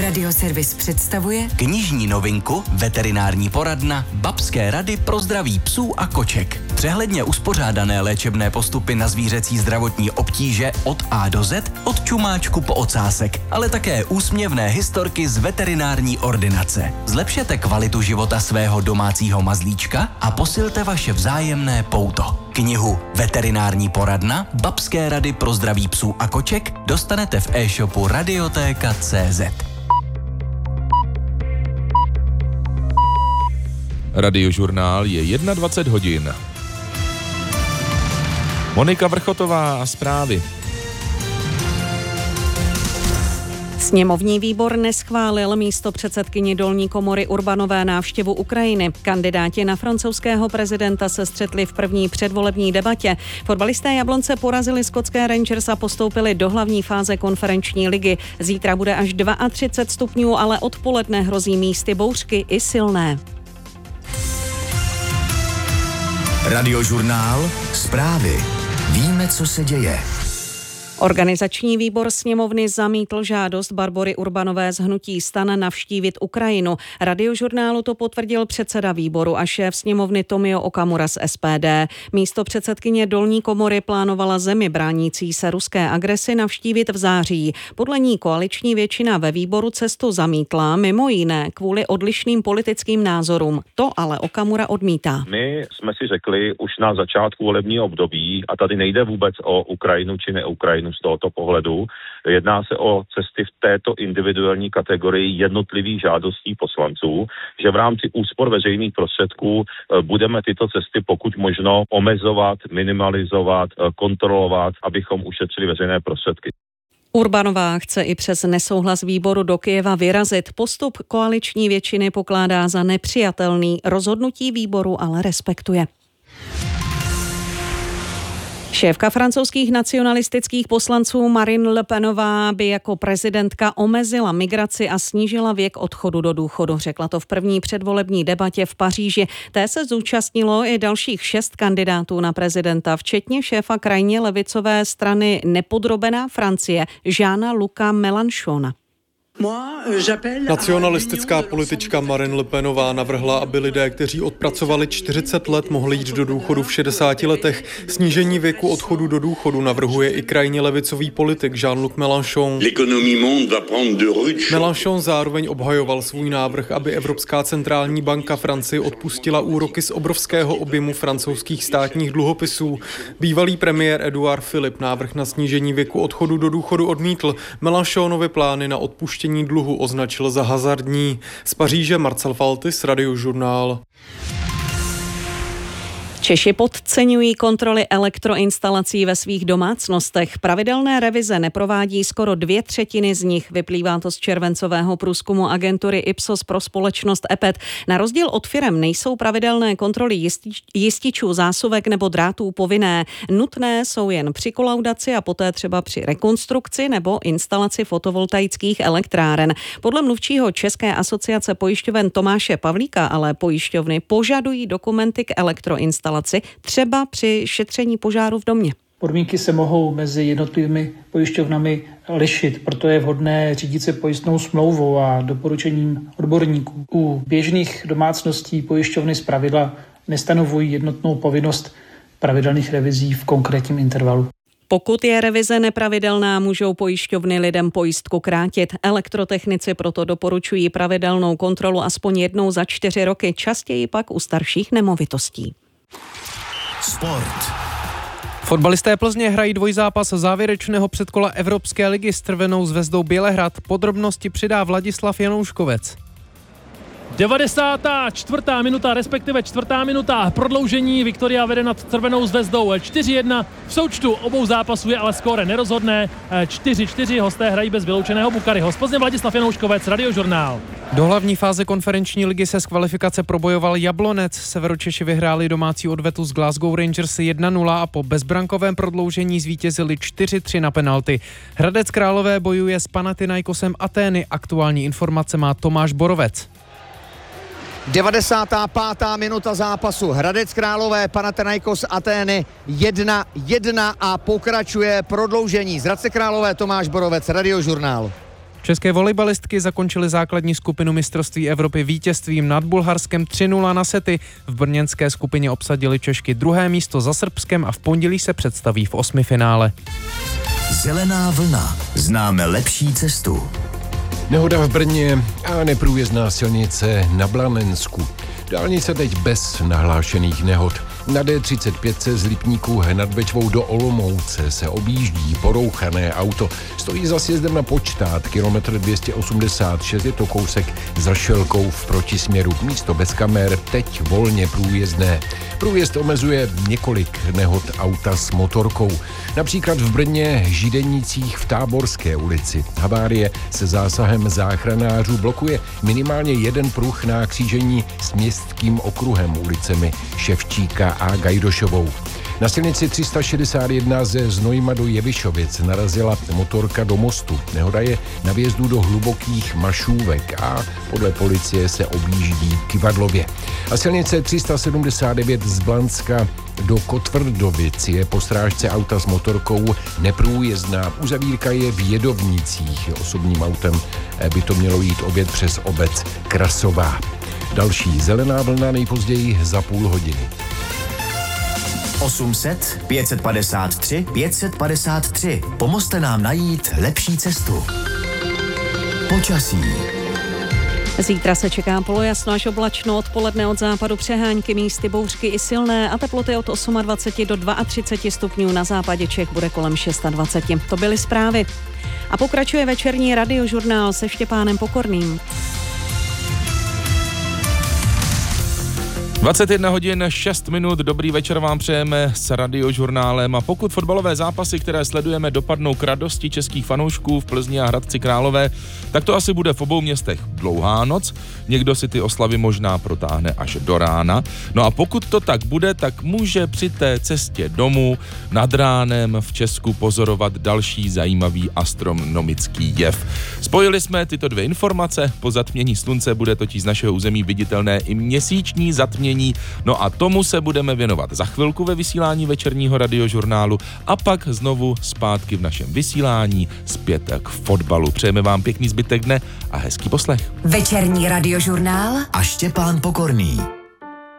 Radioservis představuje knižní novinku Veterinární poradna Babské rady pro zdraví psů a koček. Přehledně uspořádané léčebné postupy na zvířecí zdravotní obtíže od A do Z, od čumáčku po ocásek, ale také úsměvné historky z veterinární ordinace. Zlepšete kvalitu života svého domácího mazlíčka a posilte vaše vzájemné pouto. Knihu Veterinární poradna Babské rady pro zdraví psů a koček dostanete v e-shopu Radiotéka.cz. Radiožurnál je 21 hodin. Monika Vrchotová a zprávy. Sněmovní výbor neschválil místopředsedkyni dolní komory Urbanové návštěvu Ukrajiny. Kandidáti na francouzského prezidenta se střetli v první předvolební debatě. Fotbalisté Jablonce porazili skotské Rangers a postoupili do hlavní fáze konferenční ligy. Zítra bude až 32 stupňů, ale odpoledne hrozí místy bouřky i silné. Radiožurnál, zprávy. Víme, co se děje. Organizační výbor sněmovny zamítl žádost Barbory Urbanové z hnutí STAN navštívit Ukrajinu. Radiožurnálu to potvrdil předseda výboru a šéf sněmovny Tomio Okamura z SPD. Místo předsedkyně dolní komory plánovala zemi bránící se ruské agresi navštívit v září. Podle ní koaliční většina ve výboru cestu zamítla, mimo jiné kvůli odlišným politickým názorům. To ale Okamura odmítá. My jsme si řekli už na začátku volebního období, a tady nejde vůbec o Ukrajinu či neukrajinu, z tohoto pohledu. Jedná se o cesty v této individuální kategorii jednotlivých žádostí poslanců, že v rámci úspor veřejných prostředků budeme tyto cesty pokud možno omezovat, minimalizovat, kontrolovat, abychom ušetřili veřejné prostředky. Urbanová chce i přes nesouhlas výboru do Kyjeva vyrazit. Postup koaliční většiny pokládá za nepřijatelný. Rozhodnutí výboru ale respektuje. Šéfka francouzských nacionalistických poslanců Marine Le Penová by jako prezidentka omezila migraci a snížila věk odchodu do důchodu. Řekla to v první předvolební debatě v Paříži. Té se zúčastnilo i dalších 6 kandidátů na prezidenta, včetně šéfa krajně levicové strany Nepodrobená Francie Jeana-Luca Mélenchona. Nacionalistická politička Marine Le Penová navrhla, aby lidé, kteří odpracovali 40 let, mohli jít do důchodu v 60 letech. Snížení věku odchodu do důchodu navrhuje i krajně levicový politik Jean-Luc Mélenchon. Mélenchon zároveň obhajoval svůj návrh, aby Evropská centrální banka Francii odpustila úroky z obrovského objemu francouzských státních dluhopisů. Bývalý premiér Édouard Philippe návrh na snížení věku odchodu do důchodu odmítl. Mélenchonovy plány na odpuštění dluhu označil za hazardní. Z Paříže Marcel Faltis, Radiožurnál. Češi podceňují kontroly elektroinstalací ve svých domácnostech. Pravidelné revize neprovádí skoro 2/3 z nich. Vyplývá to z červencového průzkumu agentury Ipsos pro společnost EPET. Na rozdíl od firem nejsou pravidelné kontroly jističů, zásuvek nebo drátů povinné. Nutné jsou jen při kolaudaci a poté třeba při rekonstrukci nebo instalaci fotovoltaických elektráren. Podle mluvčího České asociace pojišťoven Tomáše Pavlíka ale pojišťovny požadují dokumenty k elektroinstalaci, třeba při šetření požáru v domě. Podmínky se mohou mezi jednotlivými pojišťovnami lišit, proto je vhodné řídit se pojistnou smlouvou a doporučením odborníků. U běžných domácností pojišťovny zpravidla nestanovují jednotnou povinnost pravidelných revizí v konkrétním intervalu. Pokud je revize nepravidelná, můžou pojišťovny lidem pojistku krátit. Elektrotechnici proto doporučují pravidelnou kontrolu aspoň jednou za 4 roky, častěji pak u starších nemovitostí. Sport. Fotbalisté Plzně hrají dvojzápas závěrečného předkola Evropské ligy s Crvenou zvezdou Bělehrad. Podrobnosti přidá Vladislav Janouškovec. 94. minuta, respektive 4. minuta prodloužení. Viktoria vede nad Crvenou zvezdou 4-1. V součtu obou zápasů je ale skóre nerozhodné. 4-4, hosté hrají bez vyloučeného Bukaryho. Z Plzně Vladislav Janouškovec, Radiožurnál. Do hlavní fáze konferenční ligy se z kvalifikace probojoval Jablonec. Severočeši vyhráli domácí odvetu z Glasgow Rangers 1-0 a po bezbrankovém prodloužení zvítězili 4-3 na penalty. Hradec Králové bojuje s Panathinaikosem Atény. Aktuální informace má Tomáš Borovec. 95. minuta zápasu. Hradec Králové, Panathinaikos Atény 1-1 a pokračuje prodloužení. Z Hradce Králové Tomáš Borovec, Radiožurnál. České volejbalistky zakončily základní skupinu mistrovství Evropy vítězstvím nad Bulharskem 3-0 na sety. V brněnské skupině obsadili Češky druhé místo za Srbskem a v pondělí se představí v osmifinále. Zelená vlna. Známe lepší cestu. Nehoda v Brně a neprůjezdná silnice na Blanensku. Dálnice teď bez nahlášených nehod. Na D35 z Lipníků nad Bečvou do Olomouce se objíždí porouchané auto. Stojí za sjezdem na Počtát, kilometr 286, je to kousek za Šelkou v protisměru. Místo bez kamer, teď volně průjezdné. Průjezd omezuje několik nehod auta s motorkou. Například v Brně Židenicích v Táborské ulici. Havárie se zásahem záchranářů blokuje minimálně jeden pruh na křížení s městským okruhem ulicemi Ševčíka a Gajdošovou. Na silnici 361 ze Znojma do Jevišovic narazila motorka do mostu. Nehoda je na vjezdu do Hlubokých Mašůvek a podle policie se objíždí Kyvadlově. A silnice 379 z Blanska do Kotvrdovic je po strážce auta s motorkou neprůjezdná. Uzavírka je v Jedovnicích. Osobním autem by to mělo jít obět přes obec Krasová. Další zelená vlna nejpozději za půl hodiny. 800 553 553. Pomozte nám najít lepší cestu. Počasí. Zítra se čeká polojasno až oblačno, odpoledne od západu přehánky, místy bouřky i silné a teploty od 28 do 32 stupňů, na západě Čech bude kolem 26. To byly zprávy. A pokračuje večerní radiožurnál se Štěpánem Pokorným. 21 hodin 6 minut, dobrý večer vám přejeme s radiožurnálem a pokud fotbalové zápasy, které sledujeme, dopadnou k radosti českých fanoušků v Plzni a Hradci Králové, tak to asi bude v obou městech dlouhá noc, někdo si ty oslavy možná protáhne až do rána, no a pokud to tak bude, tak může při té cestě domů nad ránem v Česku pozorovat další zajímavý astronomický jev. Spojili jsme tyto dvě informace, po zatmění slunce bude totiž z našeho území viditelné i měsíční zatmění. No a tomu se budeme věnovat za chvilku ve vysílání večerního radiožurnálu a pak znovu zpátky v našem vysílání zpět k fotbalu. Přejeme vám pěkný zbytek dne a hezký poslech. Večerní radiožurnál a Štěpán Pokorný.